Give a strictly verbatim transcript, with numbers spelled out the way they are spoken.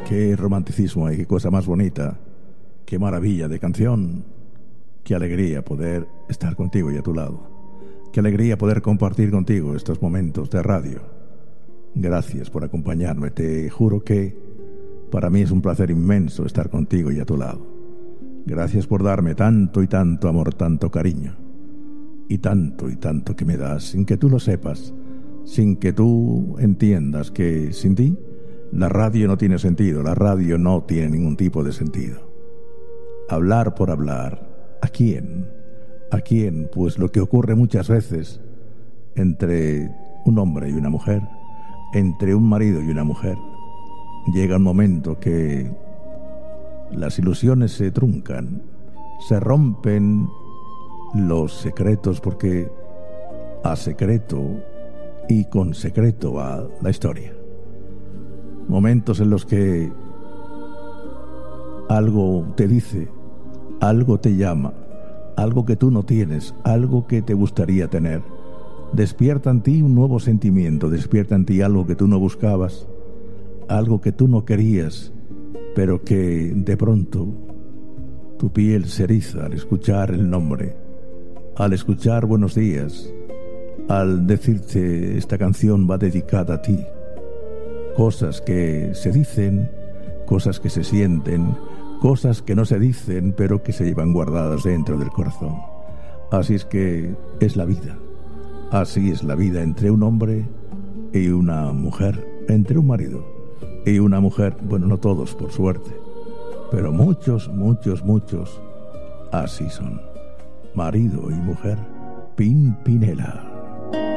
Qué romanticismo hay, qué cosa más bonita, qué maravilla de canción, qué alegría poder estar contigo y a tu lado, qué alegría poder compartir contigo estos momentos de radio. Gracias por acompañarme, te juro que para mí es un placer inmenso estar contigo y a tu lado. Gracias por darme tanto y tanto amor, tanto cariño, y tanto y tanto que me das, sin que tú lo sepas, sin que tú entiendas que sin ti la radio no tiene sentido, la radio no tiene ningún tipo de sentido. Hablar por hablar, ¿a quién? ¿A quién? Pues lo que ocurre muchas veces entre un hombre y una mujer, entre un marido y una mujer, llega un momento que las ilusiones se truncan, se rompen los secretos, porque a secreto y con secreto va la historia. Momentos en los que algo te dice, algo te llama, algo que tú no tienes, algo que te gustaría tener. Despierta en ti un nuevo sentimiento, despierta en ti algo que tú no buscabas, algo que tú no querías, pero que de pronto tu piel se eriza al escuchar el nombre, al escuchar buenos días, al decirte esta canción va dedicada a ti. Cosas que se dicen, cosas que se sienten, cosas que no se dicen, pero que se llevan guardadas dentro del corazón. Así es que es la vida. Así es la vida entre un hombre y una mujer, entre un marido y una mujer. Bueno, no todos, por suerte, pero muchos, muchos, muchos así son. Marido y mujer, Pimpinela.